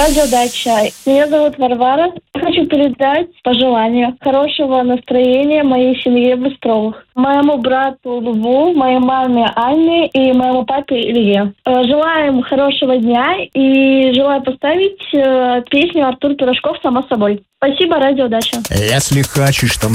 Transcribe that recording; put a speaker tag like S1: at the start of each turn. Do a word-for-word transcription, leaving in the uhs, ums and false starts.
S1: Радио Дача. Меня зовут Варвара. Я хочу передать пожелания хорошего настроения моей семье Быстровых. Моему брату Льву, моей маме Анне и моему папе Илье. Желаем хорошего дня и желаю поставить песню Артур Пирожков «Само собой». Спасибо, Радио Дача.
S2: Если хочешь, чтобы